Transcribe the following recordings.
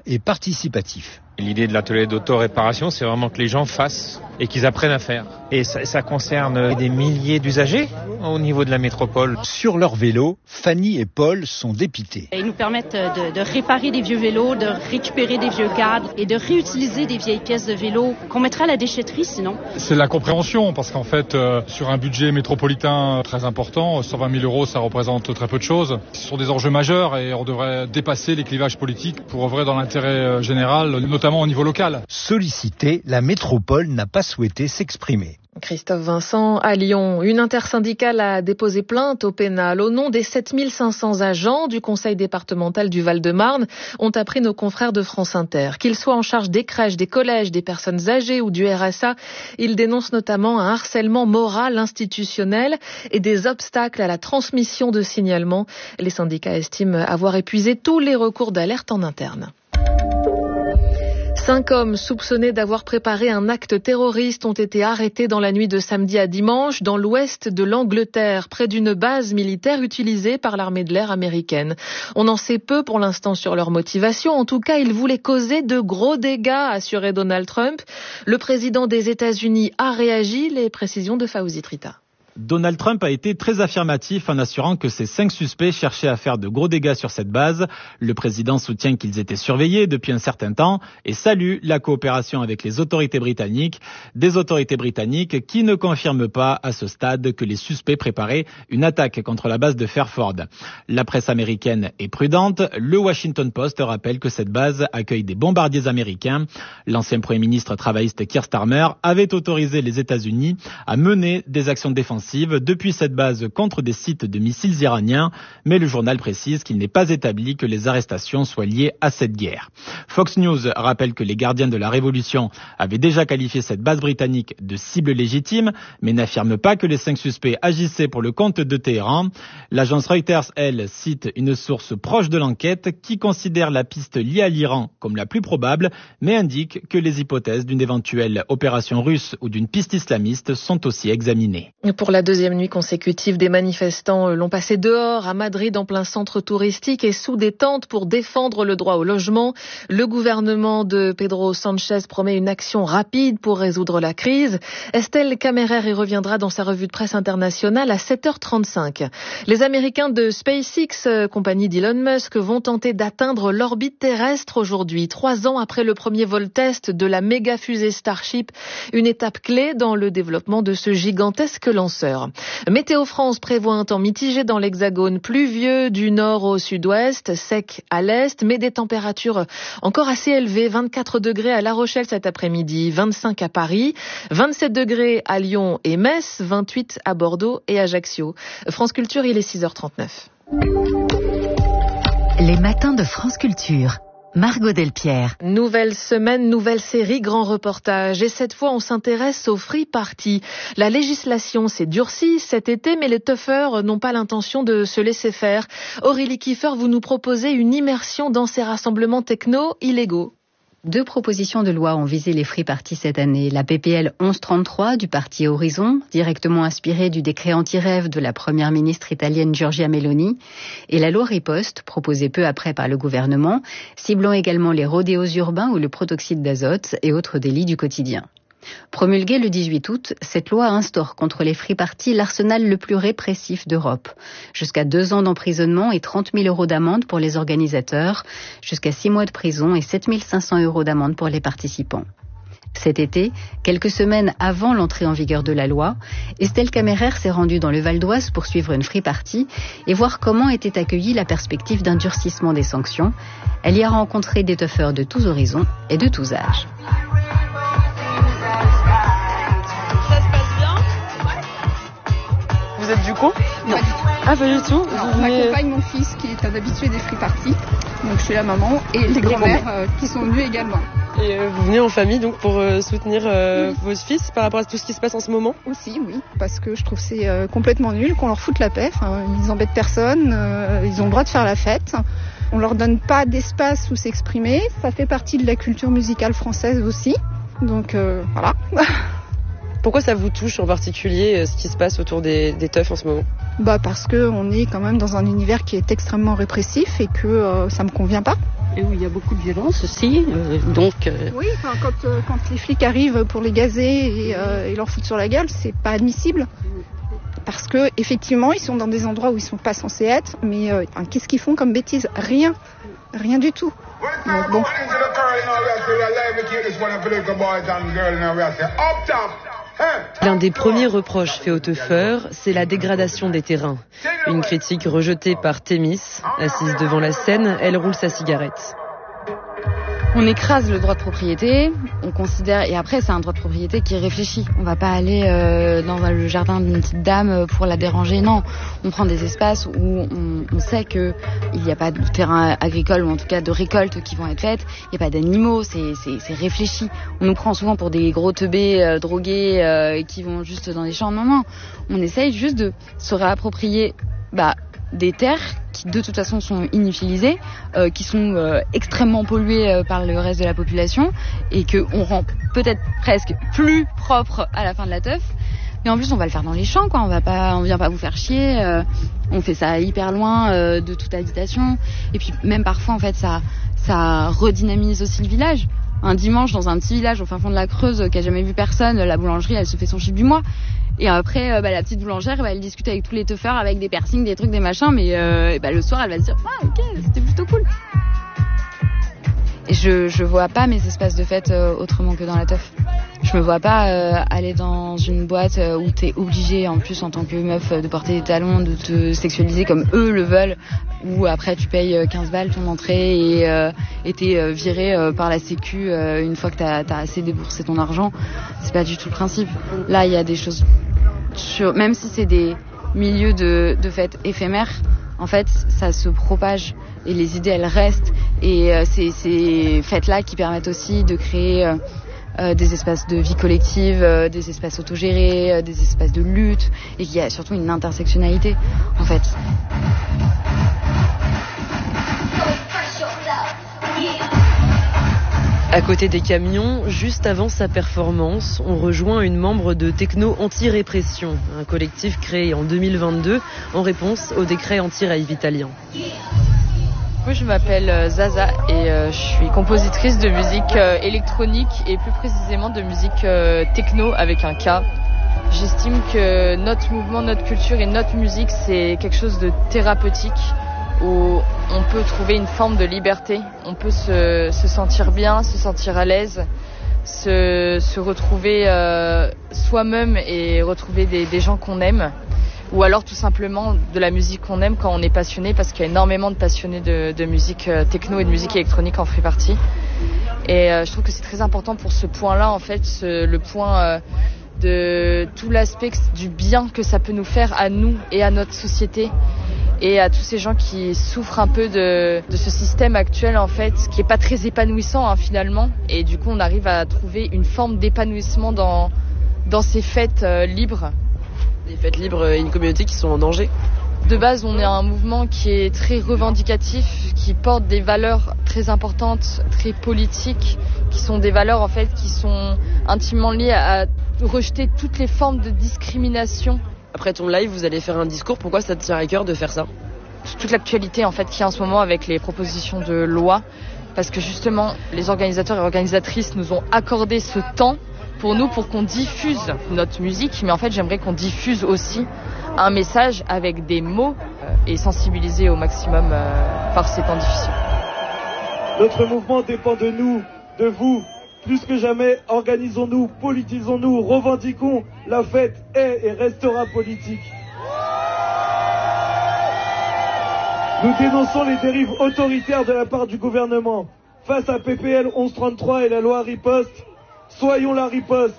et participatif. L'idée de l'atelier d'auto-réparation, c'est vraiment que les gens fassent et qu'ils apprennent à faire. Et ça concerne des milliers d'usagers au niveau de la métropole. Sur leur vélo, Fanny et Paul sont dépités. Ils nous permettent de réparer des vieux vélos, de récupérer des vieux cadres et de réutiliser des vieilles pièces de vélo qu'on mettrait à la déchetterie sinon. C'est la compréhension parce qu'en fait, sur un budget métropolitain très important, 120 000 €, ça représente très peu de choses. Ce sont des enjeux majeurs et on devrait dépasser les clivages politiques pour œuvrer dans l'intérêt général, notamment au niveau local. Sollicité, la métropole n'a pas souhaité s'exprimer. Christophe Vincent, à Lyon, une intersyndicale a déposé plainte au pénal au nom des 7500 agents du conseil départemental du Val-de-Marne, ont appris nos confrères de France Inter. Qu'ils soient en charge des crèches, des collèges, des personnes âgées ou du RSA, ils dénoncent notamment un harcèlement moral institutionnel et des obstacles à la transmission de signalements. Les syndicats estiment avoir épuisé tous les recours d'alerte en interne. 5 hommes soupçonnés d'avoir préparé un acte terroriste ont été arrêtés dans la nuit de samedi à dimanche dans l'ouest de l'Angleterre, près d'une base militaire utilisée par l'armée de l'air américaine. On en sait peu pour l'instant sur leur motivation. En tout cas, ils voulaient causer de gros dégâts, a assuré Donald Trump. Le président des États-Unis a réagi. Les précisions de Fawzi Trita. Donald Trump a été très affirmatif en assurant que ces 5 suspects cherchaient à faire de gros dégâts sur cette base. Le président soutient qu'ils étaient surveillés depuis un certain temps et salue la coopération avec les autorités britanniques. Des autorités britanniques qui ne confirment pas à ce stade que les suspects préparaient une attaque contre la base de Fairford. La presse américaine est prudente. Le Washington Post rappelle que cette base accueille des bombardiers américains. L'ancien Premier ministre travailliste Keir Starmer avait autorisé les États-Unis à mener des actions défensives depuis cette base contre des sites de missiles iraniens, mais le journal précise qu'il n'est pas établi que les arrestations soient liées à cette guerre. Fox News rappelle que les gardiens de la Révolution avaient déjà qualifié cette base britannique de cible légitime, mais n'affirme pas que les 5 suspects agissaient pour le compte de Téhéran. L'agence Reuters, elle, cite une source proche de l'enquête qui considère la piste liée à l'Iran comme la plus probable, mais indique que les hypothèses d'une éventuelle opération russe ou d'une piste islamiste sont aussi examinées. Pour la deuxième nuit consécutive, des manifestants l'ont passé dehors à Madrid en plein centre touristique et sous des tentes pour défendre le droit au logement. Le gouvernement de Pedro Sánchez promet une action rapide pour résoudre la crise. Estelle Kammerer y reviendra dans sa revue de presse internationale à 7h35. Les Américains de SpaceX, compagnie d'Elon Musk, vont tenter d'atteindre l'orbite terrestre aujourd'hui, 3 ans après le premier vol test de la méga fusée Starship, une étape clé dans le développement de ce gigantesque lanceur. Météo France prévoit un temps mitigé dans l'Hexagone, pluvieux du nord au sud-ouest, sec à l'est, mais des températures encore assez élevées, 24 degrés à La Rochelle cet après-midi, 25 à Paris, 27 degrés à Lyon et Metz, 28 à Bordeaux et Ajaccio. France Culture, il est 6h39. Les matins de France Culture. Margot Delpierre. Nouvelle semaine, nouvelle série, grand reportage. Et cette fois, on s'intéresse aux free parties. La législation s'est durcie cet été, mais les toughers n'ont pas l'intention de se laisser faire. Aurélie Kiefer, vous nous proposez une immersion dans ces rassemblements techno illégaux. 2 propositions de loi ont visé les free parties cette année. La PPL 1133 du parti Horizon, directement inspirée du décret anti-rêve de la première ministre italienne Giorgia Meloni, et la loi Riposte, proposée peu après par le gouvernement, ciblant également les rodéos urbains ou le protoxyde d'azote et autres délits du quotidien. Promulguée le 18 août, cette loi instaure contre les free parties l'arsenal le plus répressif d'Europe. Jusqu'à 2 ans d'emprisonnement et 30 000 € d'amende pour les organisateurs, jusqu'à 6 mois de prison et 7 500 € d'amende pour les participants. Cet été, quelques semaines avant l'entrée en vigueur de la loi, Estelle Kammerer s'est rendue dans le Val d'Oise pour suivre une free party et voir comment était accueillie la perspective d'un durcissement des sanctions. Elle y a rencontré des toughers de tous horizons et de tous âges. Vous êtes du coup ? Non. Ah, pas du tout. On accompagne mon fils qui est un habitué des free parties. Donc je suis la maman et les grands-mères qui sont venues également. Et vous venez en famille donc pour soutenir votre fils par rapport à tout ce qui se passe en ce moment ? Aussi, oui, parce que je trouve que c'est complètement nul qu'on leur foute la paix. Enfin, ils embêtent personne, ils ont le droit de faire la fête. On leur donne pas d'espace où s'exprimer. Ça fait partie de la culture musicale française aussi. Donc voilà. Pourquoi ça vous touche en particulier ce qui se passe autour des teufs en ce moment ? Parce que on est quand même dans un univers qui est extrêmement répressif et que ça me convient pas. et où il y a beaucoup de violence aussi. Oui, quand les flics arrivent pour les gazer et leur foutre sur la gueule, c'est pas admissible. Parce que effectivement, ils sont dans des endroits où ils sont pas censés être, mais qu'est-ce qu'ils font comme bêtises ? Rien du tout. Donc, bon. L'un des premiers reproches faits aux teufeurs, c'est la dégradation des terrains. Une critique rejetée par Thémis. Assise devant la scène, elle roule sa cigarette. On écrase le droit de propriété, on considère, et après c'est un droit de propriété qui est réfléchi. On va pas aller dans le jardin d'une petite dame pour la déranger, non. On prend des espaces où on sait qu'il n'y a pas de terrain agricole, ou en tout cas de récoltes qui vont être faites, il n'y a pas d'animaux, c'est réfléchi. On nous prend souvent pour des gros teubés drogués qui vont juste dans les champs, non. On essaye juste de se réapproprier des terres qui de toute façon sont inutilisées, qui sont extrêmement polluées par le reste de la population et qu'on rend peut-être presque plus propre à la fin de la teuf. Mais en plus on va le faire dans les champs, quoi. On vient pas vous faire chier, on fait ça hyper loin de toute habitation. Et puis même parfois en fait ça redynamise aussi le village. Un dimanche dans un petit village au fin fond de la Creuse qui a jamais vu personne, la boulangerie elle se fait son chiffre du mois. Et après, la petite boulangère, elle discute avec tous les teufeurs, avec des piercings, des trucs, des machins, mais le soir, elle va se dire « Ah, ok, c'était plutôt cool ». Et je vois pas mes espaces de fête autrement que dans la teuf. Je me vois pas aller dans une boîte où t'es obligé, en plus, en tant que meuf, de porter des talons, de te sexualiser comme eux le veulent, où après tu payes 15 balles ton entrée et t'es viré par la sécu une fois que t'as assez déboursé ton argent. C'est pas du tout le principe. Là, il y a des choses... Même si c'est des milieux de fêtes éphémères, en fait, ça se propage et les idées, elles restent. Et c'est ces fêtes-là qui permettent aussi de créer des espaces de vie collective, des espaces autogérés, des espaces de lutte. Et il y a surtout une intersectionnalité, en fait. À côté des camions, juste avant sa performance, on rejoint une membre de Techno Anti-Répression, un collectif créé en 2022 en réponse au décret anti-rave italien. Moi, je m'appelle Zaza et je suis compositrice de musique électronique et plus précisément de musique techno avec un K. J'estime que notre mouvement, notre culture et notre musique, c'est quelque chose de thérapeutique, où on peut trouver une forme de liberté, on peut se sentir bien, se sentir à l'aise, se retrouver soi-même et retrouver des gens qu'on aime, ou alors tout simplement de la musique qu'on aime quand on est passionné, parce qu'il y a énormément de passionnés de musique techno et de musique électronique en free party. Et je trouve que c'est très important pour ce point-là, en fait, le point de tout l'aspect du bien que ça peut nous faire à nous et à notre société, et à tous ces gens qui souffrent un peu de ce système actuel, en fait, qui est pas très épanouissant finalement. Et du coup, on arrive à trouver une forme d'épanouissement dans ces fêtes libres. Des fêtes libres et une communauté qui sont en danger. De base, on est un mouvement qui est très revendicatif, qui porte des valeurs très importantes, très politiques, qui sont des valeurs en fait qui sont intimement liées à rejeter toutes les formes de discrimination. Après ton live, vous allez faire un discours. Pourquoi ça te tient à cœur de faire ça ? Toute l'actualité en fait qu'il y a en ce moment avec les propositions de loi, parce que justement les organisateurs et organisatrices nous ont accordé ce temps pour nous, pour qu'on diffuse notre musique, mais en fait j'aimerais qu'on diffuse aussi un message avec des mots et sensibiliser au maximum par ces temps difficiles. Notre mouvement dépend de nous, de vous. Plus que jamais, organisons-nous, politisons-nous, revendiquons. La fête est et restera politique. Nous dénonçons les dérives autoritaires de la part du gouvernement. Face à PPL 1133 et la loi riposte, soyons la riposte.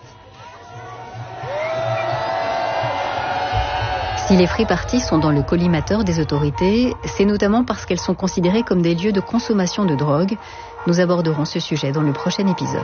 Si les free parties sont dans le collimateur des autorités, c'est notamment parce qu'elles sont considérées comme des lieux de consommation de drogue. Nous aborderons ce sujet dans le prochain épisode.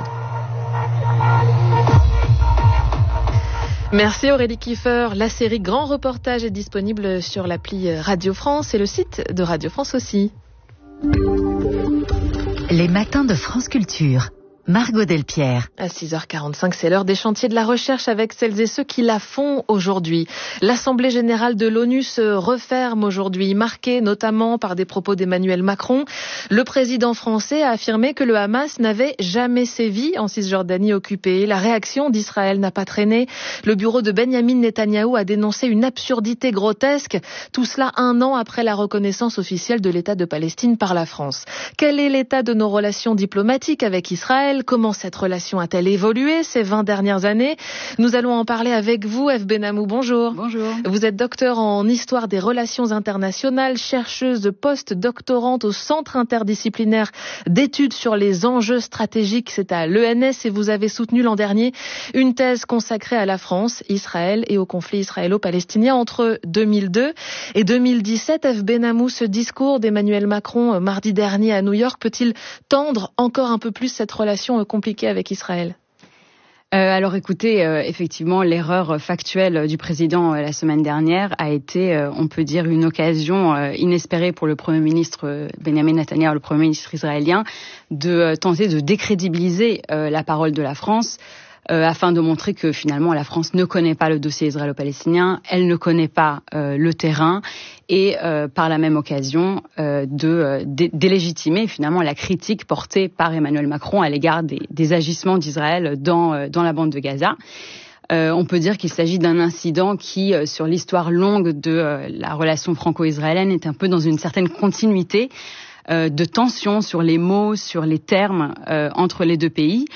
Merci Aurélie Kiefer. La série Grand Reportage est disponible sur l'appli Radio France et le site de Radio France aussi. Les matins de France Culture. Margot Delpierre. À 6h45, c'est l'heure des chantiers de la recherche avec celles et ceux qui la font aujourd'hui. L'Assemblée générale de l'ONU se referme aujourd'hui, marquée notamment par des propos d'Emmanuel Macron. Le président français a affirmé que le Hamas n'avait jamais sévi en Cisjordanie occupée. La réaction d'Israël n'a pas traîné. Le bureau de Benyamin Netanyahou a dénoncé une absurdité grotesque. Tout cela 1 an après la reconnaissance officielle de l'État de Palestine par la France. Quel est l'état de nos relations diplomatiques avec Israël ? Comment cette relation a-t-elle évolué ces 20 dernières années ? Nous allons en parler avec vous, F. Benamou. Bonjour. Bonjour. Vous êtes docteur en histoire des relations internationales, chercheuse post-doctorante au Centre interdisciplinaire d'études sur les enjeux stratégiques, c'est à l'ENS, et vous avez soutenu l'an dernier une thèse consacrée à la France, Israël et au conflit israélo-palestinien entre 2002 et 2017. F. Benamou, ce discours d'Emmanuel Macron mardi dernier à New York peut-il tendre encore un peu plus cette relation compliquée avec Israël ? Alors écoutez, effectivement, l'erreur factuelle du président la semaine dernière a été, on peut dire, une occasion inespérée pour le Premier ministre Benyamin Netanyahou, le Premier ministre israélien, de tenter de décrédibiliser la parole de la France. Afin de montrer que finalement la France ne connaît pas le dossier israélo-palestinien, elle ne connaît pas le terrain et par la même occasion de délégitimer finalement la critique portée par Emmanuel Macron à l'égard des agissements d'Israël dans la bande de Gaza. On peut dire qu'il s'agit d'un incident qui, sur l'histoire longue de la relation franco-israélienne, est un peu dans une certaine continuité de tension sur les mots, sur les termes entre les deux pays.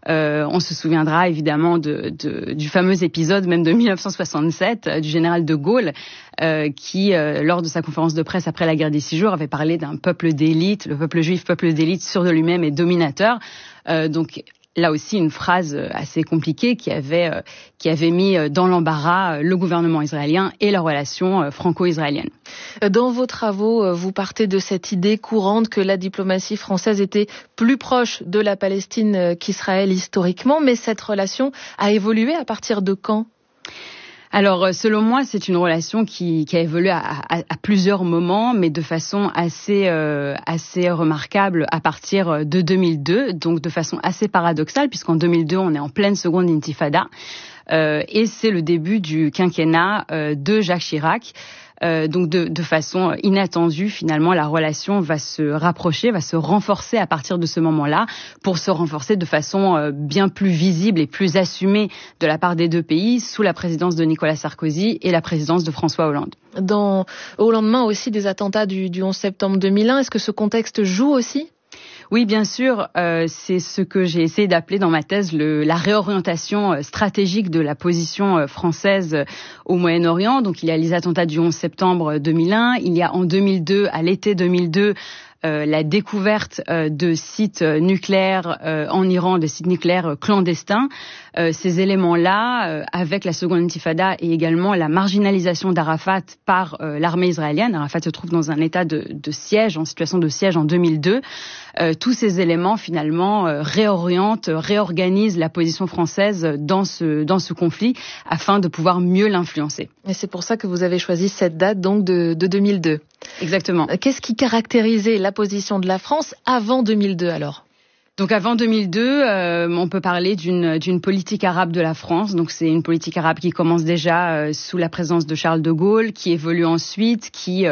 On se souviendra évidemment du fameux épisode même de 1967 du général de Gaulle qui, lors de sa conférence de presse après la guerre des 6 jours, avait parlé d'un peuple d'élite, le peuple juif, peuple d'élite, sûr de lui-même et dominateur. Donc là aussi une phrase assez compliquée qui avait mis dans l'embarras le gouvernement israélien et la relation franco-israélienne. Dans vos travaux, vous partez de cette idée courante que la diplomatie française était plus proche de la Palestine qu'Israël historiquement, mais cette relation a évolué à partir de quand ? Alors, selon moi, c'est une relation qui a évolué à plusieurs moments, mais de façon assez remarquable à partir de 2002, donc de façon assez paradoxale, puisqu'en 2002, on est en pleine seconde intifada, et c'est le début du quinquennat de Jacques Chirac. Donc de façon inattendue, finalement, la relation va se rapprocher, va se renforcer à partir de ce moment-là, pour se renforcer de façon bien plus visible et plus assumée de la part des deux pays, sous la présidence de Nicolas Sarkozy et la présidence de François Hollande. Au lendemain aussi des attentats du 11 septembre 2001, est-ce que ce contexte joue aussi ? Oui, bien sûr, c'est ce que j'ai essayé d'appeler dans ma thèse la réorientation stratégique de la position française au Moyen-Orient. Donc il y a les attentats du 11 septembre 2001, il y a en 2002, à l'été 2002, la découverte de sites nucléaires en Iran, de sites nucléaires clandestins. Ces éléments-là, avec la seconde intifada et également la marginalisation d'Arafat par l'armée israélienne. Arafat se trouve dans un état de siège, en situation de siège en 2002. Tous ces éléments, finalement, réorganisent la position française dans ce conflit afin de pouvoir mieux l'influencer. Et c'est pour ça que vous avez choisi cette date, donc, de 2002. Exactement. Qu'est-ce qui caractérisait la position de la France avant 2002, alors ? Donc avant 2002, on peut parler d'une politique arabe de la France. Donc c'est une politique arabe qui commence déjà sous la présence de Charles de Gaulle, qui évolue ensuite, qui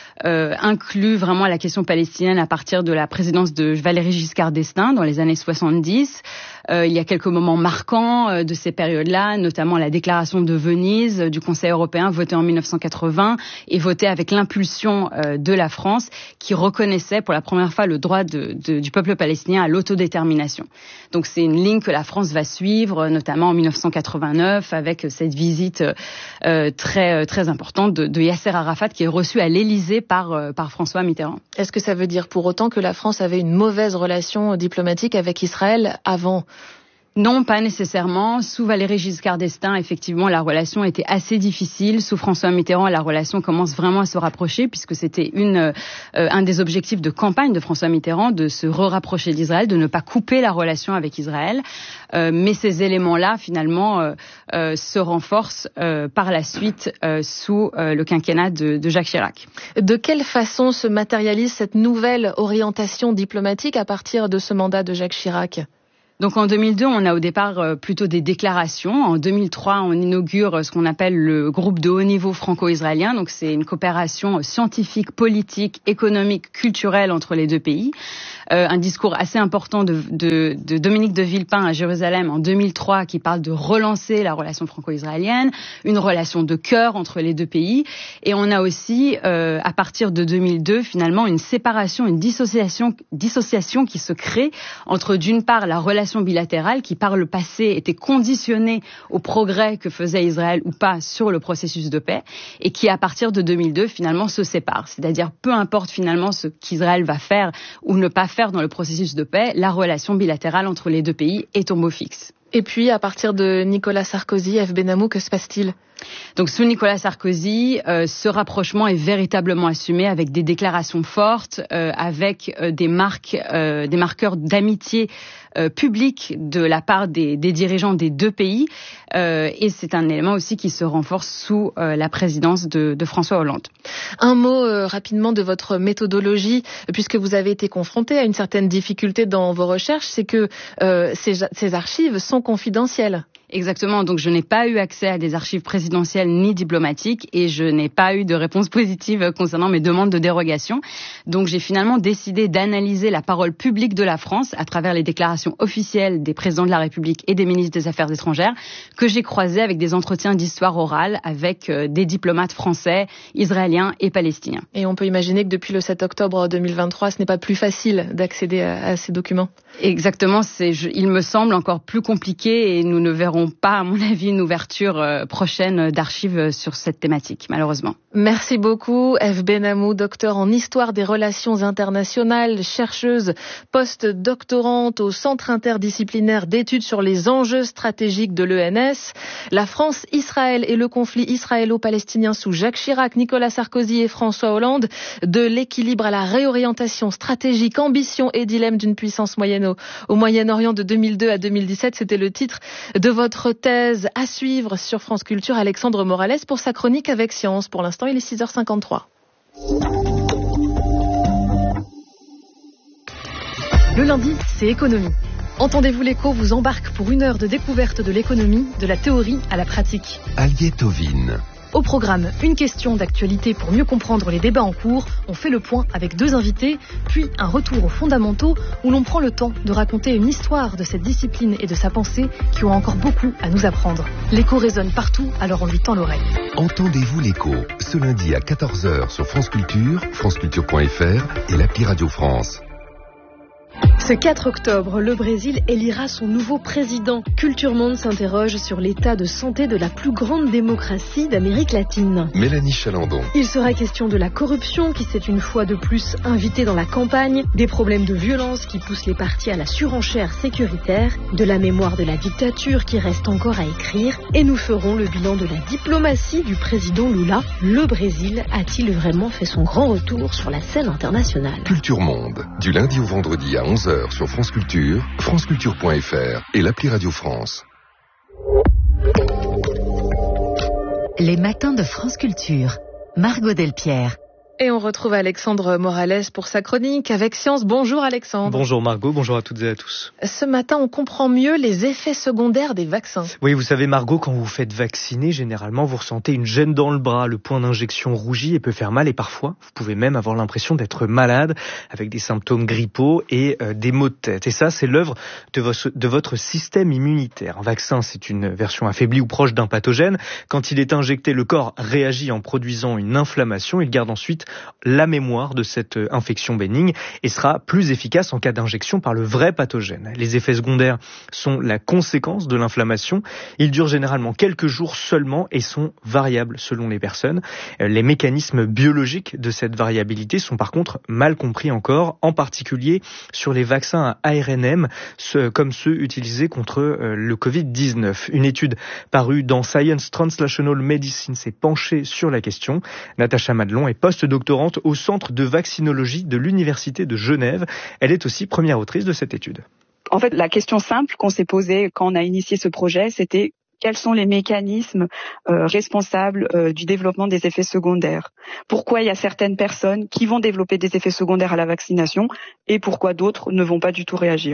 inclut vraiment la question palestinienne à partir de la présidence de Valéry Giscard d'Estaing dans les années 70. Il y a quelques moments marquants de ces périodes-là, notamment la déclaration de Venise du Conseil européen votée en 1980 et votée avec l'impulsion de la France qui reconnaissait pour la première fois le droit du peuple palestinien à l'autodétermination. Donc c'est une ligne que la France va suivre, notamment en 1989 avec cette visite très très importante de Yasser Arafat qui est reçu à l'Élysée par François Mitterrand. Est-ce que ça veut dire pour autant que la France avait une mauvaise relation diplomatique avec Israël avant ? Non, pas nécessairement. Sous Valéry Giscard d'Estaing, effectivement, la relation était assez difficile. Sous François Mitterrand, la relation commence vraiment à se rapprocher puisque c'était un des objectifs de campagne de François Mitterrand de se rapprocher d'Israël, de ne pas couper la relation avec Israël. Mais ces éléments-là, finalement, se renforcent par la suite sous le quinquennat de Jacques Chirac. De quelle façon se matérialise cette nouvelle orientation diplomatique à partir de ce mandat de Jacques Chirac ? Donc en 2002, on a au départ plutôt des déclarations. En 2003, on inaugure ce qu'on appelle le groupe de haut niveau franco-israélien. Donc c'est une coopération scientifique, politique, économique, culturelle entre les deux pays. Un discours assez important de Dominique de Villepin à Jérusalem en 2003 qui parle de relancer la relation franco-israélienne, une relation de cœur entre les deux pays. Et on a aussi, à partir de 2002, finalement, une séparation, une dissociation qui se crée entre, d'une part, la relation bilatérale qui, par le passé, était conditionnée au progrès que faisait Israël ou pas sur le processus de paix, et qui, à partir de 2002, finalement, se sépare. C'est-à-dire, peu importe finalement ce qu'Israël va faire ou ne pas faire dans le processus de paix, la relation bilatérale entre les deux pays est au mot fixe. Et puis, à partir de Nicolas Sarkozy, F. Benamou, que se passe-t-il ? Donc, sous Nicolas Sarkozy, ce rapprochement est véritablement assumé avec des déclarations fortes, avec des marqueurs d'amitié publique de la part des dirigeants des deux pays. Et c'est un élément aussi qui se renforce sous la présidence de François Hollande. Un mot rapidement de votre méthodologie, puisque vous avez été confronté à une certaine difficulté dans vos recherches, c'est que ces archives sont confidentielles. Exactement, donc je n'ai pas eu accès à des archives présidentielles ni diplomatiques et je n'ai pas eu de réponse positive concernant mes demandes de dérogation. Donc j'ai finalement décidé d'analyser la parole publique de la France à travers les déclarations officielles des présidents de la République et des ministres des Affaires étrangères que j'ai croisées avec des entretiens d'histoire orale avec des diplomates français, israéliens et palestiniens. Et on peut imaginer que depuis le 7 octobre 2023, ce n'est pas plus facile d'accéder à ces documents. Exactement, il me semble encore plus compliqué et nous ne verrons pas, à mon avis, une ouverture prochaine d'archives sur cette thématique, malheureusement. Merci beaucoup, F. Benamou, docteur en histoire des relations internationales, chercheuse post-doctorante au Centre interdisciplinaire d'études sur les enjeux stratégiques de l'ENS. La France, Israël et le conflit israélo-palestinien sous Jacques Chirac, Nicolas Sarkozy et François Hollande. De l'équilibre à la réorientation stratégique, ambition et dilemme d'une puissance moyenne au Moyen-Orient de 2002 à 2017. C'était le titre de votre thèse à suivre sur France Culture. Alexandre Morales pour sa chronique Avec Science. Pour l'instant, il est 6h53. Le lundi, c'est économie. Entendez-vous l'écho vous embarque pour une heure de découverte de l'économie, de la théorie à la pratique. Aliette Ovine. Au programme, une question d'actualité pour mieux comprendre les débats en cours. On fait le point avec 2 invités, puis un retour aux fondamentaux où l'on prend le temps de raconter une histoire de cette discipline et de sa pensée qui ont encore beaucoup à nous apprendre. L'écho résonne partout, alors on lui tend l'oreille. Entendez-vous l'écho, ce lundi à 14h sur France Culture, franceculture.fr et l'appli Radio France. Ce 4 octobre, le Brésil élira son nouveau président. Culture Monde s'interroge sur l'état de santé de la plus grande démocratie d'Amérique latine. Mélanie Chalandon. Il sera question de la corruption qui s'est une fois de plus invitée dans la campagne, des problèmes de violence qui poussent les partis à la surenchère sécuritaire, de la mémoire de la dictature qui reste encore à écrire, et nous ferons le bilan de la diplomatie du président Lula. Le Brésil a-t-il vraiment fait son grand retour sur la scène internationale ? Culture Monde, du lundi au vendredi à 11h sur France Culture, franceculture.fr et l'appli Radio France. Les matins de France Culture. Margot Delpierre. Et on retrouve Alexandre Morales pour sa chronique Avec Science. Bonjour Alexandre. Bonjour Margot, bonjour à toutes et à tous. Ce matin, on comprend mieux les effets secondaires des vaccins. Oui, vous savez Margot, quand vous vous faites vacciner, généralement vous ressentez une gêne dans le bras, le point d'injection rougit et peut faire mal et parfois, vous pouvez même avoir l'impression d'être malade avec des symptômes grippaux et des maux de tête. Et ça, c'est l'œuvre de votre système immunitaire. Un vaccin, c'est une version affaiblie ou proche d'un pathogène. Quand il est injecté, le corps réagit en produisant une inflammation. Il garde ensuite la mémoire de cette infection bénigne et sera plus efficace en cas d'injection par le vrai pathogène. Les effets secondaires sont la conséquence de l'inflammation. Ils durent généralement quelques jours seulement et sont variables selon les personnes. Les mécanismes biologiques de cette variabilité sont par contre mal compris encore, en particulier sur les vaccins à ARNM, comme ceux utilisés contre le Covid-19. Une étude parue dans Science Translational Medicine s'est penchée sur la question. Natacha Madelon est postdoctorante au Centre de vaccinologie de l'Université de Genève. Elle est aussi première autrice de cette étude. En fait, la question simple qu'on s'est posée quand on a initié ce projet, c'était quels sont les mécanismes responsables du développement des effets secondaires ? Pourquoi il y a certaines personnes qui vont développer des effets secondaires à la vaccination et pourquoi d'autres ne vont pas du tout réagir ?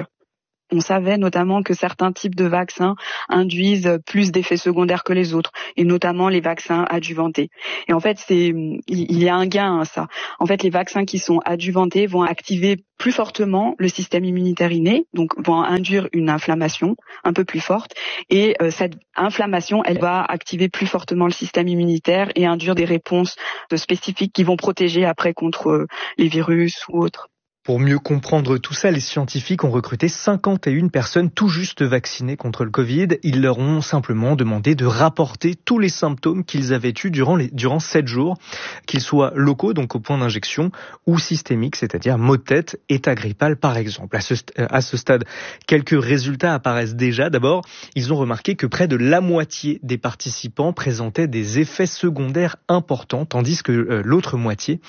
On savait notamment que certains types de vaccins induisent plus d'effets secondaires que les autres, et notamment les vaccins adjuvantés. Et en fait, il y a un gain à ça. En fait, les vaccins qui sont adjuvantés vont activer plus fortement le système immunitaire inné, donc vont induire une inflammation un peu plus forte, et cette inflammation, elle va activer plus fortement le système immunitaire et induire des réponses spécifiques qui vont protéger après contre les virus ou autres. Pour mieux comprendre tout ça, les scientifiques ont recruté 51 personnes tout juste vaccinées contre le Covid. Ils leur ont simplement demandé de rapporter tous les symptômes qu'ils avaient eus durant 7 jours, qu'ils soient locaux, donc au point d'injection, ou systémiques, c'est-à-dire maux de tête, état grippal par exemple. À ce stade, quelques résultats apparaissent déjà. D'abord, ils ont remarqué que près de la moitié des participants présentaient des effets secondaires importants, tandis que l'autre moitié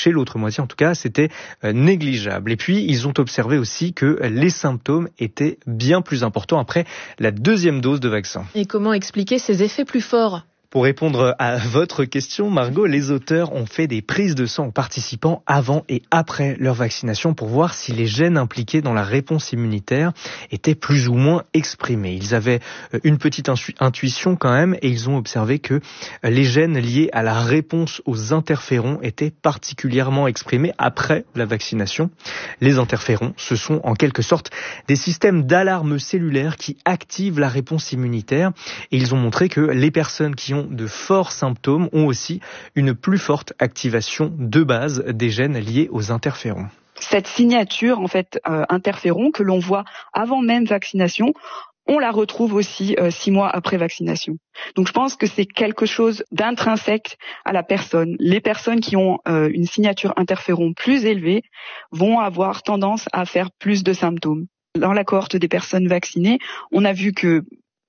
en tout cas, c'était négligeable. Et puis, ils ont observé aussi que les symptômes étaient bien plus importants après la 2e dose de vaccin. Et comment expliquer ces effets plus forts ? Pour répondre à votre question, Margot, les auteurs ont fait des prises de sang aux participants avant et après leur vaccination pour voir si les gènes impliqués dans la réponse immunitaire étaient plus ou moins exprimés. Ils avaient une petite intuition quand même et ils ont observé que les gènes liés à la réponse aux interférons étaient particulièrement exprimés après la vaccination. Les interférons, ce sont en quelque sorte des systèmes d'alarme cellulaire qui activent la réponse immunitaire et ils ont montré que les personnes qui ont de forts symptômes ont aussi une plus forte activation de base des gènes liés aux interférons. Cette signature, en fait, interféron que l'on voit avant même vaccination, on la retrouve aussi 6 mois après vaccination. Donc je pense que c'est quelque chose d'intrinsèque à la personne. Les personnes qui ont une signature interféron plus élevée vont avoir tendance à faire plus de symptômes. Dans la cohorte des personnes vaccinées, on a vu que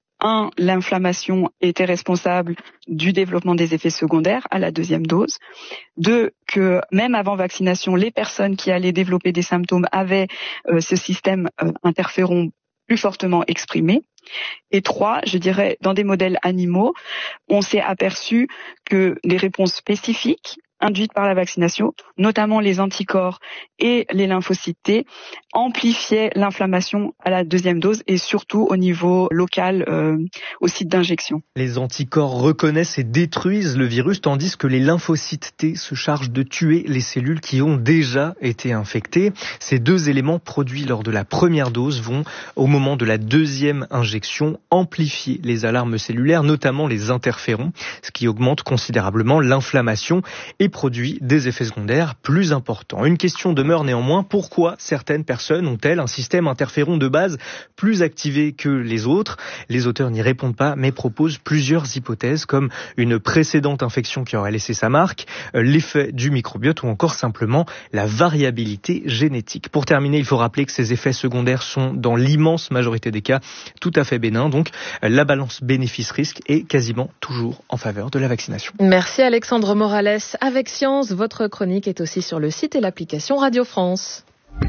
l'inflammation était responsable du développement des effets secondaires à la 2e dose. 2, que même avant vaccination, les personnes qui allaient développer des symptômes avaient ce système interféron plus fortement exprimé. Et 3, je dirais, dans des modèles animaux, on s'est aperçu que les réponses spécifiques induites par la vaccination, notamment les anticorps et les lymphocytes T, amplifiaient l'inflammation à la 2e dose et surtout au niveau local, au site d'injection. Les anticorps reconnaissent et détruisent le virus, tandis que les lymphocytes T se chargent de tuer les cellules qui ont déjà été infectées. Ces 2 éléments produits lors de la 1re dose vont, au moment de la 2e injection, amplifier les alarmes cellulaires, notamment les interférons, ce qui augmente considérablement l'inflammation et produit des effets secondaires plus importants. Une question demeure néanmoins, pourquoi certaines personnes ont-elles un système interféron de base plus activé que les autres ? Les auteurs n'y répondent pas, mais proposent plusieurs hypothèses, comme une précédente infection qui aurait laissé sa marque, l'effet du microbiote ou encore simplement la variabilité génétique. Pour terminer, il faut rappeler que ces effets secondaires sont dans l'immense majorité des cas tout à fait bénins, donc la balance bénéfice-risque est quasiment toujours en faveur de la vaccination. Merci Alexandre Morales. Avec Science, votre chronique est aussi sur le site et l'application Radio France.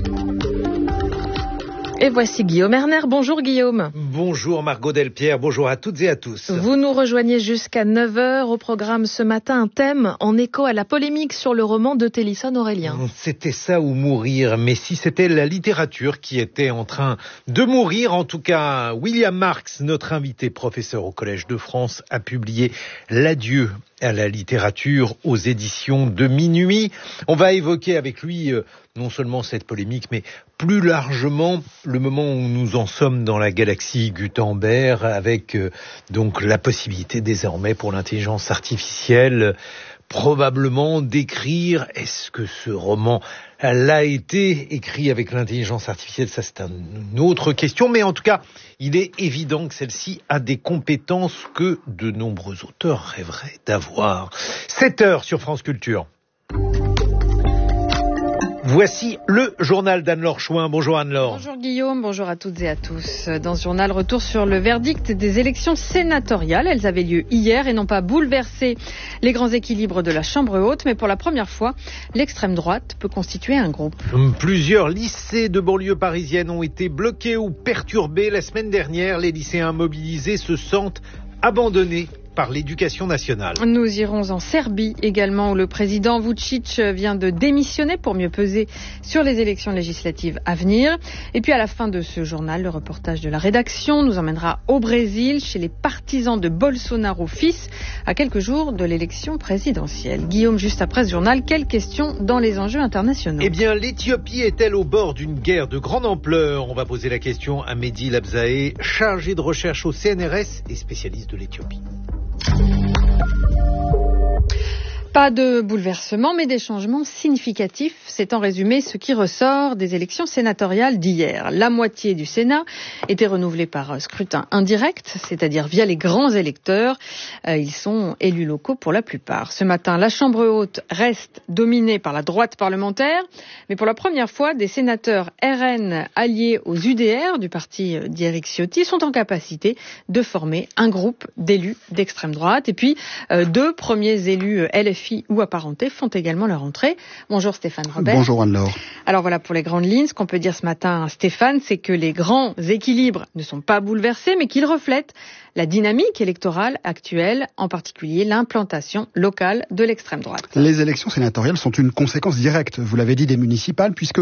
Et voici Guillaume Erner. Bonjour Guillaume. Bonjour Margot Delpierre, bonjour à toutes et à tous. Vous nous rejoignez jusqu'à 9h. Au programme ce matin, un thème en écho à la polémique sur le roman de Télisson Aurélien. C'était ça ou mourir, mais si c'était la littérature qui était en train de mourir, en tout cas William Marx, notre invité professeur au Collège de France, a publié L'adieu à la littérature aux éditions de Minuit. On va évoquer avec lui non seulement cette polémique, mais plus largement le moment où nous en sommes dans la galaxie Gutenberg, avec donc la possibilité désormais pour l'intelligence artificielle probablement d'écrire. Est-ce que ce roman l'a été écrit avec l'intelligence artificielle? Ça, c'est une autre question. Mais en tout cas, il est évident que celle-ci a des compétences que de nombreux auteurs rêveraient d'avoir. 7h sur France Culture. Voici le journal d'Anne-Laure Chouin. Bonjour Anne-Laure. Bonjour Guillaume, bonjour à toutes et à tous. Dans ce journal, retour sur le verdict des élections sénatoriales. Elles avaient lieu hier et n'ont pas bouleversé les grands équilibres de la Chambre haute, mais pour la première fois, l'extrême droite peut constituer un groupe. Plusieurs lycées de banlieue parisienne ont été bloqués ou perturbés. La semaine dernière, les lycéens mobilisés se sentent abandonnés par l'éducation nationale. Nous irons en Serbie également, où le président Vučić vient de démissionner pour mieux peser sur les élections législatives à venir. Et puis à la fin de ce journal, le reportage de la rédaction nous emmènera au Brésil, chez les partisans de Bolsonaro fils, à quelques jours de l'élection présidentielle. Guillaume, juste après ce journal, quelles questions dans les enjeux internationaux? Eh bien, l'Éthiopie est-elle au bord d'une guerre de grande ampleur? On va poser la question à Mehdi Labzaé, chargé de recherche au CNRS et spécialiste de l'Éthiopie. Pas de bouleversement, mais des changements significatifs. C'est en résumé ce qui ressort des élections sénatoriales d'hier. La moitié du Sénat était renouvelée par scrutin indirect, c'est-à-dire via les grands électeurs. Ils sont élus locaux pour la plupart. Ce matin, la Chambre haute reste dominée par la droite parlementaire, mais pour la première fois, des sénateurs RN alliés aux UDR du parti d'Éric Ciotti sont en capacité de former un groupe d'élus d'extrême droite. Et puis, deux premiers élus LFI ou apparentés font également leur entrée. Bonjour Stéphane Robert. Bonjour Anne-Laure. Alors voilà pour les grandes lignes. Ce qu'on peut dire ce matin, Stéphane, c'est que les grands équilibres ne sont pas bouleversés, mais qu'ils reflètent la dynamique électorale actuelle, en particulier l'implantation locale de l'extrême droite. Les élections sénatoriales sont une conséquence directe, vous l'avez dit, des municipales, puisque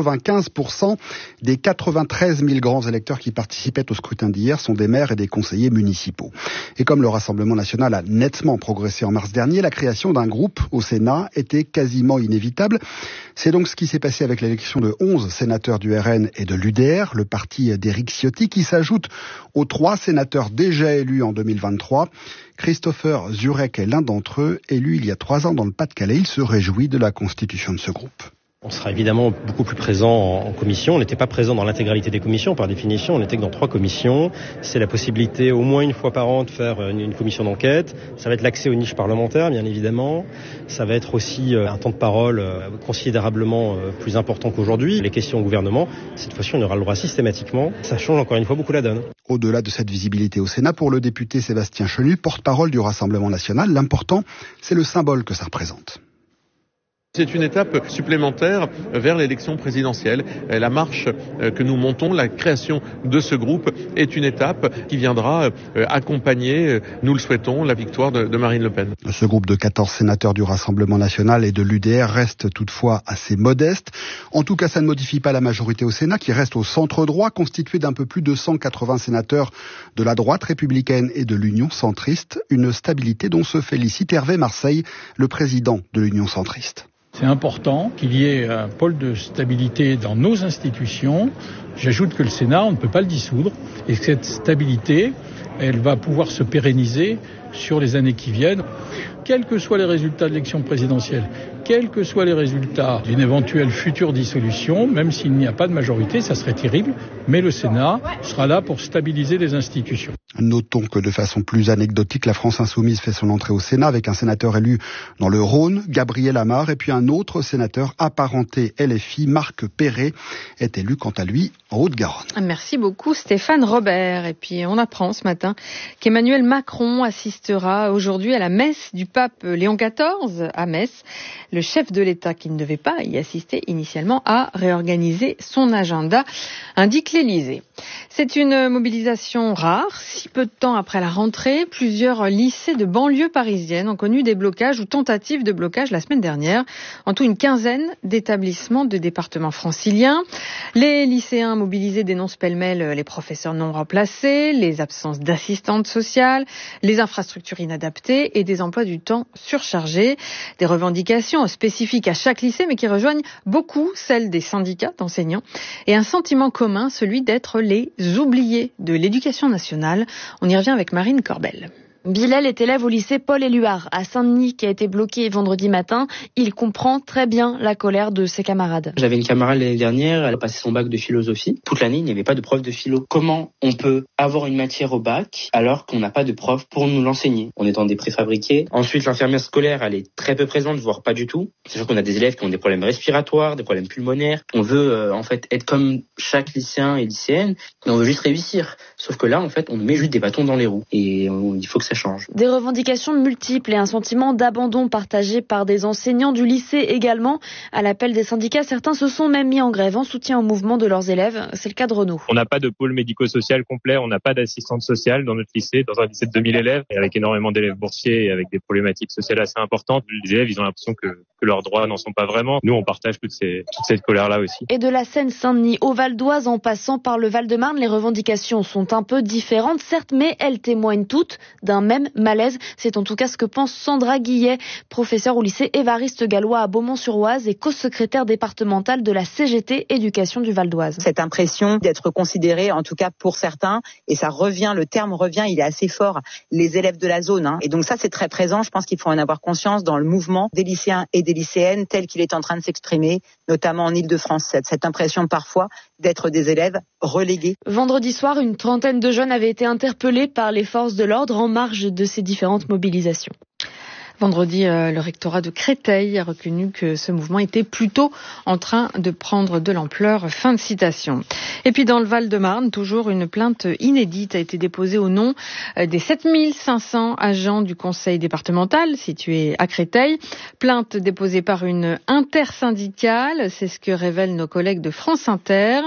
95% des 93 000 grands électeurs qui participaient au scrutin d'hier sont des maires et des conseillers municipaux. Et comme le Rassemblement national a nettement progressé en mars dernier, la création d'un groupe au Sénat était quasiment inévitable. C'est donc ce qui s'est passé avec l'élection de 11 sénateurs du RN et de l'UDR, le parti d'Éric Ciotti, qui s'ajoute aux 3 sénateurs déjà élus en 2023. Christopher Zurek est l'un d'entre eux, élu il y a 3 ans dans le Pas-de-Calais. Il se réjouit de la constitution de ce groupe. On sera évidemment beaucoup plus présent en commission. On n'était pas présent dans l'intégralité des commissions, par définition. On n'était que dans 3 commissions. C'est la possibilité, au moins une fois par an, de faire une commission d'enquête. Ça va être l'accès aux niches parlementaires, bien évidemment. Ça va être aussi un temps de parole considérablement plus important qu'aujourd'hui. Les questions au gouvernement, cette fois-ci, on aura le droit systématiquement. Ça change encore une fois beaucoup la donne. Au-delà de cette visibilité au Sénat, pour le député Sébastien Chenu, porte-parole du Rassemblement national, l'important, c'est le symbole que ça représente. C'est une étape supplémentaire vers l'élection présidentielle. La marche que nous montons, la création de ce groupe, est une étape qui viendra accompagner, nous le souhaitons, la victoire de Marine Le Pen. Ce groupe de 14 sénateurs du Rassemblement national et de l'UDR reste toutefois assez modeste. En tout cas, ça ne modifie pas la majorité au Sénat, qui reste au centre droit, constituée d'un peu plus de 180 sénateurs de la droite républicaine et de l'Union centriste. Une stabilité dont se félicite Hervé Marseille, le président de l'Union centriste. C'est important qu'il y ait un pôle de stabilité dans nos institutions. J'ajoute que le Sénat, on ne peut pas le dissoudre, et que cette stabilité, elle va pouvoir se pérenniser sur les années qui viennent. Quels que soient les résultats de l'élection présidentielle, quels que soient les résultats d'une éventuelle future dissolution, même s'il n'y a pas de majorité, ça serait terrible, mais le Sénat sera là pour stabiliser les institutions. Notons que de façon plus anecdotique, la France insoumise fait son entrée au Sénat avec un sénateur élu dans le Rhône, Gabriel Amar, et puis un autre sénateur apparenté LFI, Marc Perret, est élu quant à lui en Haute-Garonne. Merci beaucoup Stéphane Robert. Et puis on apprend ce matin qu'Emmanuel Macron assistera aujourd'hui à la messe du pape Léon XIV à Metz. Le chef de l'État, qui ne devait pas y assister initialement, a réorganisé son agenda, indique l'Élysée. C'est une mobilisation rare. Si peu de temps après la rentrée, plusieurs lycées de banlieue parisienne ont connu des blocages ou tentatives de blocage la semaine dernière. En tout, une quinzaine d'établissements de départements franciliens. Les lycéens mobilisés dénoncent pêle-mêle les professeurs non remplacés, les absences d'assistantes sociales, les infrastructures inadaptées et des emplois du temps surchargés. Des revendications spécifiques à chaque lycée, mais qui rejoignent beaucoup celles des syndicats d'enseignants. Et un sentiment commun, celui d'être les oubliés de l'éducation nationale. On y revient avec Marine Corbel. Bilal est élève au lycée Paul-Éluard à Saint-Denis qui a été bloqué vendredi matin. Il comprend très bien la colère de ses camarades. J'avais une camarade l'année dernière, elle a passé son bac de philosophie. Toute l'année, il n'y avait pas de prof de philo. Comment on peut avoir une matière au bac alors qu'on n'a pas de prof pour nous l'enseigner? On est dans des préfabriqués. Ensuite, l'infirmière scolaire, elle est très peu présente, voire pas du tout. C'est sûr qu'on a des élèves qui ont des problèmes respiratoires, des problèmes pulmonaires. On veut en fait être comme chaque lycéen et lycéenne et on veut juste réussir. Sauf que là, en fait, on met juste des bâtons dans les roues et il faut que ça échange. Des revendications multiples et un sentiment d'abandon partagé par des enseignants du lycée également. À l'appel des syndicats, certains se sont même mis en grève en soutien au mouvement de leurs élèves. C'est le cas de Renaud. On n'a pas de pôle médico-social complet, on n'a pas d'assistante sociale dans notre lycée, dans un lycée de 2000 élèves, et avec énormément d'élèves boursiers et avec des problématiques sociales assez importantes. Les élèves, ils ont l'impression que leurs droits n'en sont pas vraiment. Nous, on partage toute cette colère-là aussi. Et de la Seine-Saint-Denis au Val d'Oise en passant par le Val-de-Marne, les revendications sont un peu différentes, certes, mais elles témoignent toutes d'un même malaise. C'est en tout cas ce que pense Sandra Guillet, professeure au lycée Évariste Gallois à Beaumont-sur-Oise et co-secrétaire départementale de la CGT Éducation du Val d'Oise. Cette impression d'être considéré, en tout cas pour certains, et ça revient, le terme revient, il est assez fort, les élèves de la zone. Et donc ça, c'est très présent. Je pense qu'il faut en avoir conscience dans le mouvement des lycéens et des lycéennes tel qu'il est en train de s'exprimer, notamment en Île-de-France. Cette impression parfois d'être des élèves relégués. Vendredi soir, une trentaine de jeunes avaient été interpellés par les forces de l'ordre en marge de ces différentes mobilisations. Vendredi, le rectorat de Créteil a reconnu que ce mouvement était plutôt en train de prendre de l'ampleur. Fin de citation. Et puis dans le Val-de-Marne, toujours une plainte inédite a été déposée au nom des 7500 agents du conseil départemental situé à Créteil. Plainte déposée par une intersyndicale, c'est ce que révèlent nos collègues de France Inter.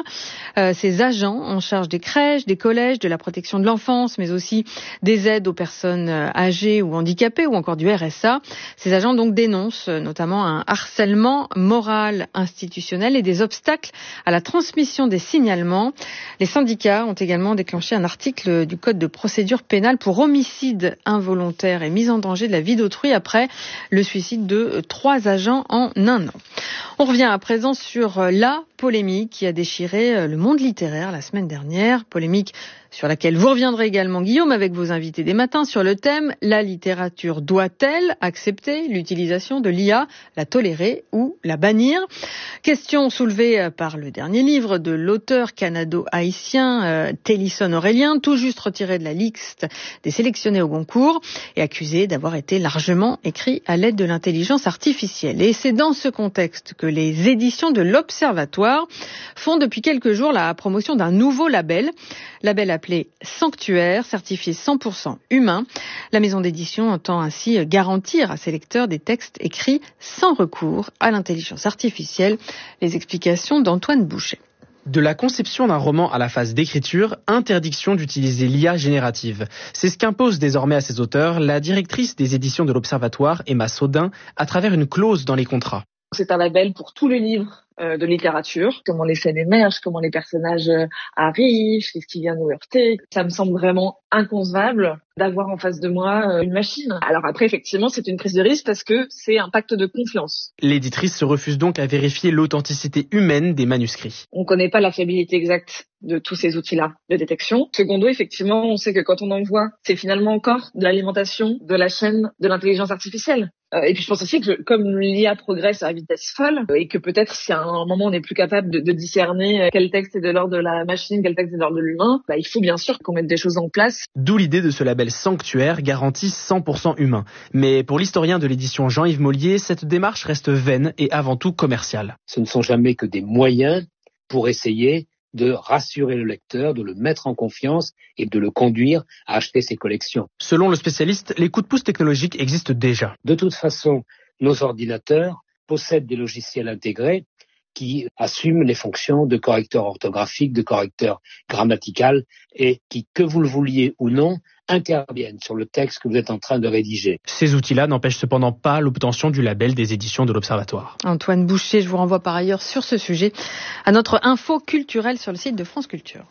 Ces agents en charge des crèches, des collèges, de la protection de l'enfance, mais aussi des aides aux personnes âgées ou handicapées ou encore du RSA. Ces agents donc dénoncent notamment un harcèlement moral institutionnel et des obstacles à la transmission des signalements. Les syndicats ont également déclenché un article du Code de procédure pénale pour homicide involontaire et mise en danger de la vie d'autrui après le suicide de 3 agents en un an. On revient à présent sur la polémique qui a déchiré le monde littéraire la semaine dernière. Polémique sur laquelle vous reviendrez également, Guillaume, avec vos invités des matins sur le thème « La littérature doit-elle accepter l'utilisation de l'IA, la tolérer ou la bannir ?» Question soulevée par le dernier livre de l'auteur canado-haïtien Télisson Aurélien, tout juste retiré de la liste des sélectionnés au Goncourt et accusé d'avoir été largement écrit à l'aide de l'intelligence artificielle. Et c'est dans ce contexte que les éditions de l'Observatoire font depuis quelques jours la promotion d'un nouveau label appelé Sanctuaire, certifié 100% humain. La maison d'édition entend ainsi garantir à ses lecteurs des textes écrits sans recours à l'intelligence artificielle. Les explications d'Antoine Boucher. De la conception d'un roman à la phase d'écriture, interdiction d'utiliser l'IA générative. C'est ce qu'impose désormais à ses auteurs la directrice des éditions de l'Observatoire, Emma Saudin, à travers une clause dans les contrats. C'est un label pour tous les livres de littérature, comment les scènes émergent, comment les personnages arrivent, qu'est-ce qui vient nous heurter. Ça me semble vraiment inconcevable d'avoir en face de moi une machine. Alors après, effectivement, c'est une prise de risque parce que c'est un pacte de confiance. L'éditrice se refuse donc à vérifier l'authenticité humaine des manuscrits. On ne connaît pas la fiabilité exacte de tous ces outils-là de détection. Secondo, effectivement, on sait que quand on envoie, c'est finalement encore de l'alimentation de la chaîne de l'intelligence artificielle. Et puis je pense aussi que comme l'IA progresse à vitesse folle, et que peut-être si à un moment on n'est plus capable de discerner quel texte est de l'ordre de la machine, quel texte est de l'ordre de l'humain, il faut bien sûr qu'on mette des choses en place. D'où l'idée de ce label Sanctuaire garanti 100% humain. Mais pour l'historien de l'édition Jean-Yves Mollier, cette démarche reste vaine et avant tout commerciale. Ce ne sont jamais que des moyens pour essayer de rassurer le lecteur, de le mettre en confiance et de le conduire à acheter ses collections. Selon le spécialiste, les coups de pouce technologiques existent déjà. De toute façon, nos ordinateurs possèdent des logiciels intégrés qui assument les fonctions de correcteur orthographique, de correcteur grammatical et qui, que vous le vouliez ou non, interviennent sur le texte que vous êtes en train de rédiger. Ces outils-là n'empêchent cependant pas l'obtention du label des éditions de l'Observatoire. Antoine Boucher, je vous renvoie par ailleurs sur ce sujet à notre info culturelle sur le site de France Culture.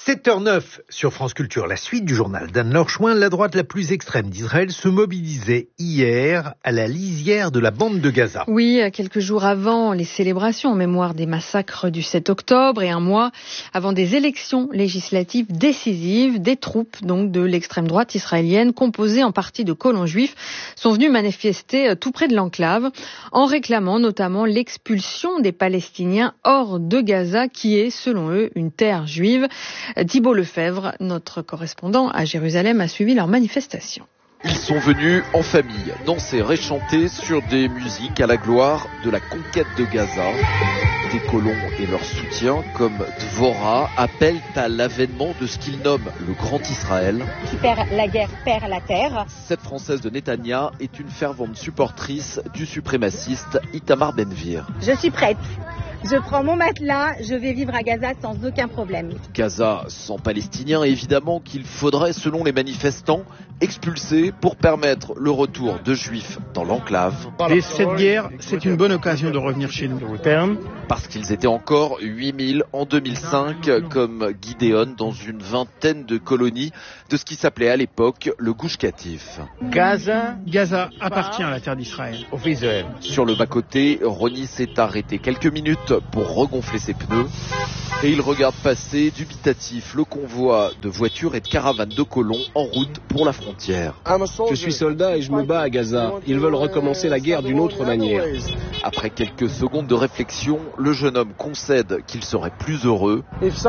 7h09 sur France Culture, la suite du journal d'Anne Lorchouin. La droite la plus extrême d'Israël se mobilisait hier à la lisière de la bande de Gaza. Oui, quelques jours avant les célébrations en mémoire des massacres du 7 octobre et un mois avant des élections législatives décisives, des troupes donc de l'extrême droite israélienne, composées en partie de colons juifs, sont venues manifester tout près de l'enclave en réclamant notamment l'expulsion des Palestiniens hors de Gaza, qui est, selon eux, une terre juive. Thibault Lefebvre, notre correspondant à Jérusalem, a suivi leur manifestation. Ils sont venus en famille, danser et chanter sur des musiques à la gloire de la conquête de Gaza. Des colons et leurs soutiens, comme Dvorah, appellent à l'avènement de ce qu'ils nomment le Grand Israël. Qui perd la guerre, perd la terre. Cette Française de Netanya est une fervente supportrice du suprémaciste Itamar Ben-Gvir. Je suis prête. Je prends mon matelas, je vais vivre à Gaza sans aucun problème. Gaza sans Palestiniens, évidemment qu'il faudrait, selon les manifestants, expulser pour permettre le retour de Juifs dans l'enclave. Et cette guerre, c'est une bonne occasion de revenir chez nous. Au terme, parce qu'ils étaient encore 8000 en 2005, comme Gideon, dans une vingtaine de colonies de ce qui s'appelait à l'époque le Gush Katif. Gaza appartient à la terre d'Israël. Sur le bas-côté, Ronnie s'est arrêté quelques minutes pour regonfler ses pneus et il regarde passer dubitatif le convoi de voitures et de caravanes de colons en route pour la frontière. Je suis soldat et je me bats à Gaza. Ils veulent recommencer la guerre d'une autre manière. Après quelques secondes de réflexion, le jeune homme concède qu'il serait plus heureux.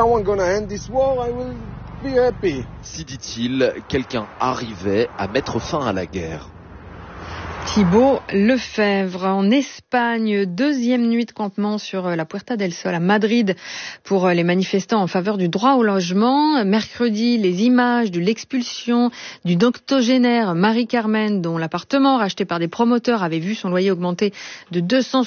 Si, dit-il, quelqu'un arrivait à mettre fin à la guerre. Thibault Lefebvre. En Espagne, deuxième nuit de campement sur la Puerta del Sol à Madrid pour les manifestants en faveur du droit au logement. Mercredi, les images de l'expulsion d'une octogénaire, Marie-Carmen, dont l'appartement racheté par des promoteurs avait vu son loyer augmenter de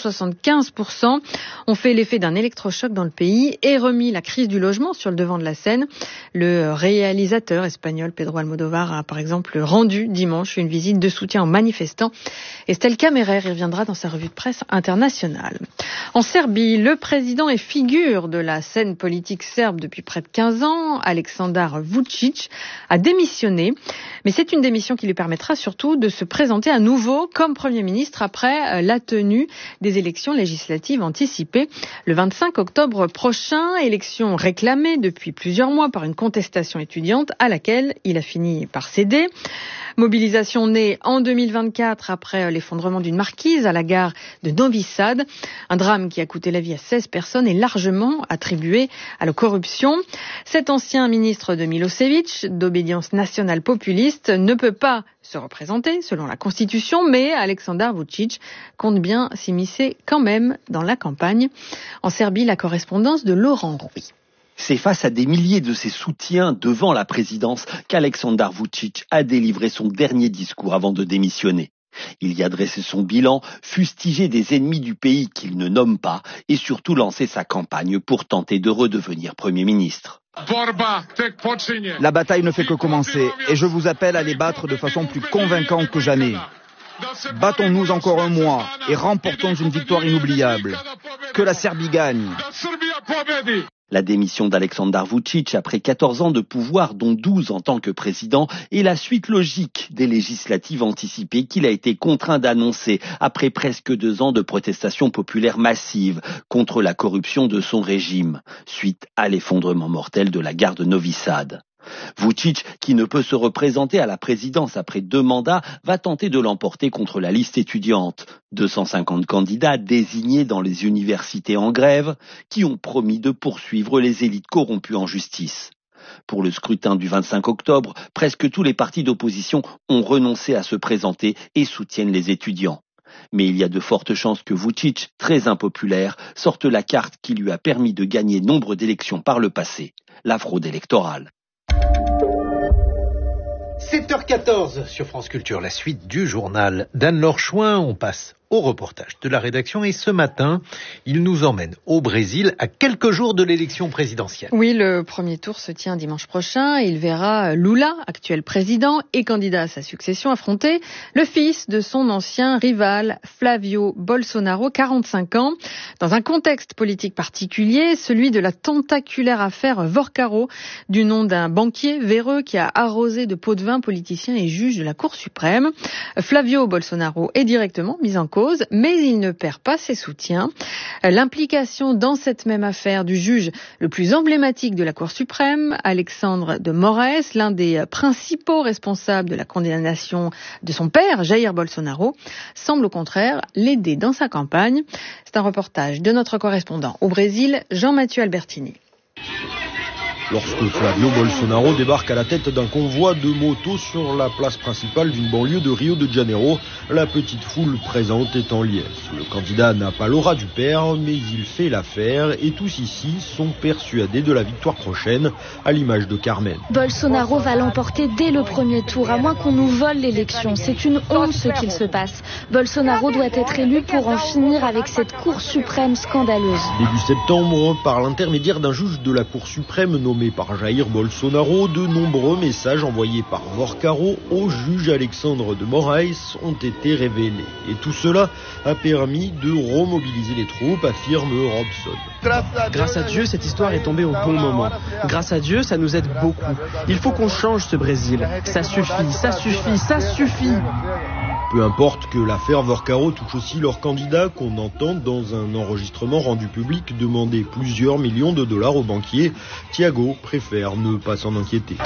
275%, ont fait l'effet d'un électrochoc dans le pays et remis la crise du logement sur le devant de la scène. Le réalisateur espagnol Pedro Almodóvar a par exemple rendu dimanche une visite de soutien aux manifestants. Estelle Kammerer y reviendra dans sa revue de presse internationale. En Serbie, le président et figure de la scène politique serbe depuis près de 15 ans, Aleksandar Vučić, a démissionné. Mais c'est une démission qui lui permettra surtout de se présenter à nouveau comme Premier ministre après la tenue des élections législatives anticipées le 25 octobre prochain. Élection réclamée depuis plusieurs mois par une contestation étudiante à laquelle il a fini par céder. Mobilisation née en 2024 après l'effondrement d'une marquise à la gare de Novi Sad. Un drame qui a coûté la vie à 16 personnes et largement attribué à la corruption. Cet ancien ministre de Milosevic, d'obédience nationale populiste, ne peut pas se représenter selon la Constitution, mais Aleksandar Vučić compte bien s'immiscer quand même dans la campagne. En Serbie, la correspondance de Laurent Rouy. C'est face à des milliers de ses soutiens devant la présidence qu'Aleksandar Vučić a délivré son dernier discours avant de démissionner. Il y a dressé son bilan, fustigé des ennemis du pays qu'il ne nomme pas et surtout lancé sa campagne pour tenter de redevenir Premier ministre. La bataille ne fait que commencer et je vous appelle à les battre de façon plus convaincante que jamais. Battons-nous encore un mois et remportons une victoire inoubliable. Que la Serbie gagne. La démission d'Aleksandar Vučić après 14 ans de pouvoir, dont 12 en tant que président, est la suite logique des législatives anticipées qu'il a été contraint d'annoncer après presque 2 ans de protestations populaires massives contre la corruption de son régime, suite à l'effondrement mortel de la gare de Novi Sad. Vučić, qui ne peut se représenter à la présidence après 2 mandats, va tenter de l'emporter contre la liste étudiante. 250 candidats désignés dans les universités en grève, qui ont promis de poursuivre les élites corrompues en justice. Pour le scrutin du 25 octobre, presque tous les partis d'opposition ont renoncé à se présenter et soutiennent les étudiants. Mais il y a de fortes chances que Vučić, très impopulaire, sorte la carte qui lui a permis de gagner nombre d'élections par le passé, la fraude électorale. 7h14 sur France Culture, la suite du journal d'Anne-Laure Chouin. On passe au reportage de la rédaction et ce matin, il nous emmène au Brésil à quelques jours de l'élection présidentielle. Oui, le premier tour se tient dimanche prochain. Il verra Lula, actuel président et candidat à sa succession, affronter le fils de son ancien rival Flavio Bolsonaro, 45 ans, dans un contexte politique particulier, celui de la tentaculaire affaire Vorcaro, du nom d'un banquier véreux qui a arrosé de pots de vin politiciens et juges de la Cour suprême. Flavio Bolsonaro est directement mis en cause, mais il ne perd pas ses soutiens. L'implication dans cette même affaire du juge le plus emblématique de la Cour suprême, Alexandre de Moraes, l'un des principaux responsables de la condamnation de son père, Jair Bolsonaro, semble au contraire l'aider dans sa campagne. C'est un reportage de notre correspondant au Brésil, Jean-Mathieu Albertini. lorsque Flavio Bolsonaro débarque à la tête d'un convoi de motos sur la place principale d'une banlieue de Rio de Janeiro. La petite foule présente est en liesse. Le candidat n'a pas l'aura du père, mais il fait l'affaire et tous ici sont persuadés de la victoire prochaine, à l'image de Carmen. Bolsonaro va l'emporter dès le premier tour, à moins qu'on nous vole l'élection. C'est une honte ce qu'il se passe. Bolsonaro doit être élu pour en finir avec cette Cour suprême scandaleuse. Début septembre, par l'intermédiaire d'un juge de la Cour suprême nommé par Jair Bolsonaro, de nombreux messages envoyés par Vorcaro au juge Alexandre de Moraes ont été révélés. Et tout cela a permis de remobiliser les troupes, affirme Robson. Grâce à Dieu, cette histoire est tombée au bon moment. Grâce à Dieu, ça nous aide beaucoup. Il faut qu'on change ce Brésil. Ça suffit, ça suffit, ça suffit. Peu importe que l'affaire Vorcaro touche aussi leur candidat qu'on entend dans un enregistrement rendu public demander plusieurs millions de dollars au banquier. Thiago préfère ne pas s'en inquiéter.